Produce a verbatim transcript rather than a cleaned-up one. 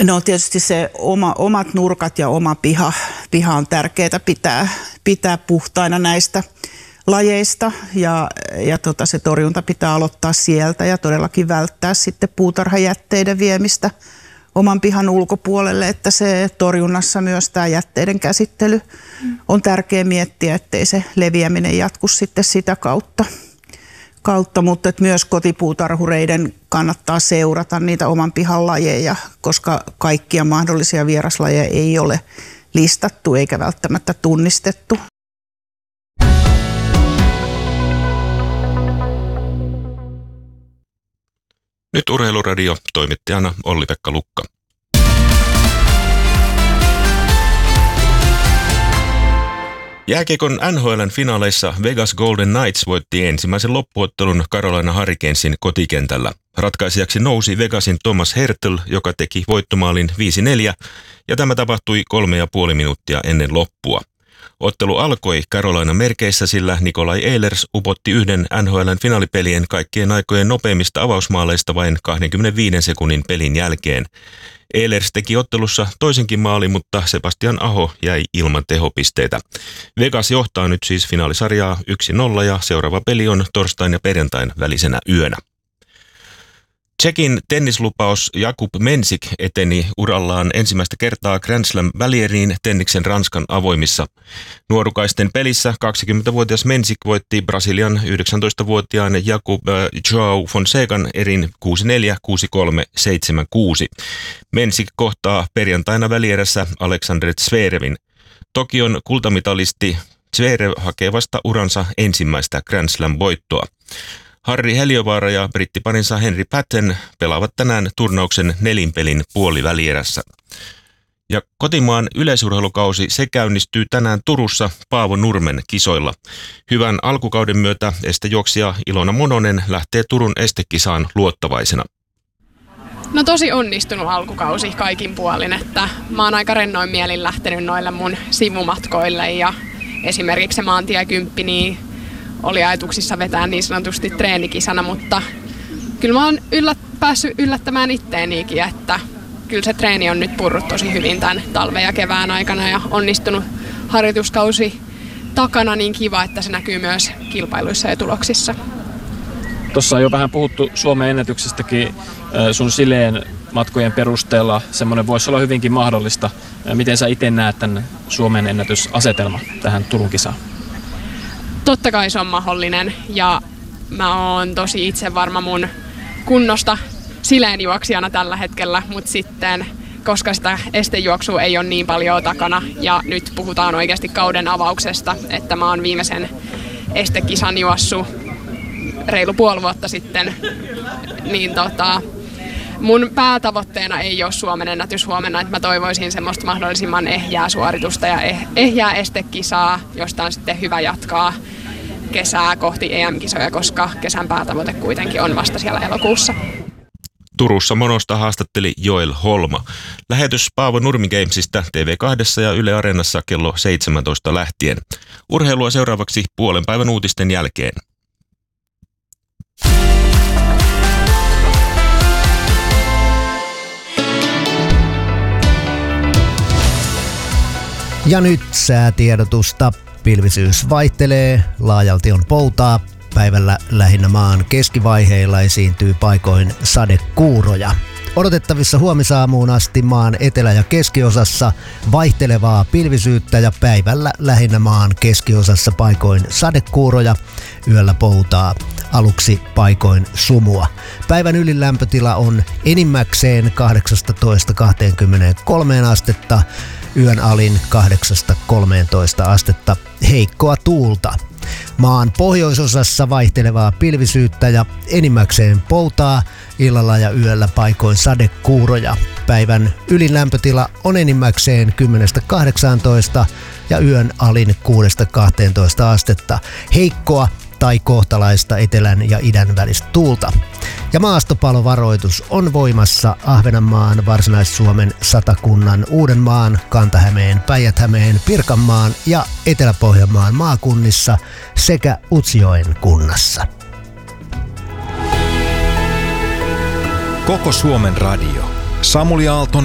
No tietysti se oma, omat nurkat ja oma piha, piha on tärkeää pitää, pitää puhtaina näistä lajeista ja, ja tota, se torjunta pitää aloittaa sieltä ja todellakin välttää sitten puutarhajätteiden viemistä oman pihan ulkopuolelle, että se torjunnassa myös tämä jätteiden käsittely on tärkeää miettiä, ettei se leviäminen jatku sitten sitä kautta. kautta mutta että myös kotipuutarhureiden kannattaa seurata niitä oman pihan lajeja, koska kaikkia mahdollisia vieraslajeja ei ole listattu eikä välttämättä tunnistettu. Nyt Urheiluradio, toimittajana Olli-Pekka Lukka. Jääkiekon N H L:n finaaleissa Vegas Golden Knights voitti ensimmäisen loppuottelun Carolina Hurricanesin kotikentällä. Ratkaisijaksi nousi Vegasin Thomas Hertl, joka teki voittomaalin viisi neljä, ja tämä tapahtui kolme ja puoli minuuttia ennen loppua. Ottelu alkoi Carolina merkeissä, sillä Nikolai Ehlers upotti yhden N H L:n finaalipelien kaikkien aikojen nopeimmista avausmaaleista vain kaksikymmentäviisi sekunnin pelin jälkeen. Ehlers teki ottelussa toisenkin maalin, mutta Sebastian Aho jäi ilman tehopisteitä. Vegas johtaa nyt siis finaalisarjaa yksi nolla ja seuraava peli on torstain ja perjantain välisenä yönä. Tšekin tennislupaus Jakub Mensik eteni urallaan ensimmäistä kertaa Grand Slam-välieriin tenniksen Ranskan avoimissa. Nuorukaisten pelissä kaksikymmentävuotias Mensik voitti Brasilian yhdeksäntoistavuotiaan Jakub äh, Joao Fonsecan erin kuusi neljä, kuusi kolme, seitsemän kuusi. Mensik kohtaa perjantaina välierässä Alexander Zverevin. Tokion kultamitalisti Zverev hakee vasta uransa ensimmäistä Grand Slam-voittoa. Harri Heliövaara ja brittiparinsa Henry Patten pelaavat tänään turnauksen nelinpelin puolivälierässä. Ja kotimaan yleisurheilukausi se käynnistyy tänään Turussa Paavo Nurmen kisoilla. Hyvän alkukauden myötä estejuoksija Ilona Mononen lähtee Turun estekisaan luottavaisena. No tosi onnistunut alkukausi kaikin puolin, että mä oon aika rennoin mielin lähtenyt noille mun sivumatkoille ja esimerkiksi se maantiekymppi niin oli ajatuksissa vetää niin sanotusti treenikisana, mutta kyllä mä oon yllät, päässyt yllättämään itteenikin, että kyllä se treeni on nyt purrut tosi hyvin tämän talven ja kevään aikana ja onnistunut harjoituskausi takana niin kiva, että se näkyy myös kilpailuissa ja tuloksissa. Tuossa on jo vähän puhuttu Suomen ennätyksestäkin sun sileen matkojen perusteella. Semmoinen voisi olla hyvinkin mahdollista. Miten sä itse näet tämän Suomen ennätysasetelma tähän Turun kisaan? Totta kai se on mahdollinen ja mä oon tosi itse varma mun kunnosta sileenjuoksijana tällä hetkellä, mutta sitten koska sitä estejuoksua ei ole niin paljon takana ja nyt puhutaan oikeasti kauden avauksesta, että mä oon viimeisen estekisan juossut reilu puoli vuotta sitten, niin tota, mun päätavoitteena ei ole Suomen ennätys huomenna, että mä toivoisin semmoista mahdollisimman ehjää suoritusta ja eh- ehjää estekisaa, josta on sitten hyvä jatkaa kesää kohti E M-kisoja, koska kesän päätavoite kuitenkin on vasta siellä elokuussa. Turussa Monosta haastatteli Joel Holma. Lähetys Paavo Nurmi Gamesista T V kaksi ja Yle Areenassa kello seitsemäntoista lähtien. Urheilua seuraavaksi puolen päivän uutisten jälkeen. Ja nyt säätiedotusta. Pilvisyys vaihtelee, laajalti on poutaa. Päivällä lähinnä maan keskivaiheilla esiintyy paikoin sadekuuroja. Odotettavissa huomisaamuun asti maan etelä- ja keskiosassa vaihtelevaa pilvisyyttä ja päivällä lähinnä maan keskiosassa paikoin sadekuuroja, yöllä poutaa, aluksi paikoin sumua. Päivän ylin lämpötila on enimmäkseen kahdeksasta kaksikymmentäkolme astetta, yön alin kahdeksasta kolmeentoista astetta, heikkoa tuulta. Maan pohjoisosassa vaihtelevaa pilvisyyttä ja enimmäkseen poutaa, illalla ja yöllä paikoin sadekuuroja. Päivän ylin lämpötila on enimmäkseen kymmenestä kahdeksaantoista ja yön alin kuudesta kahteentoista astetta, heikkoa tai kohtalaista etelän ja idän välistä tuulta. Ja maastopalovaroitus on voimassa Ahvenanmaan, Varsinais-Suomen, Satakunnan, Uudenmaan, Kanta-Hämeen, Päijät-Hämeen, Pirkanmaan ja Etelä-Pohjanmaan maakunnissa sekä Utsjoen kunnassa. Koko Suomen radio. Samuli Aalton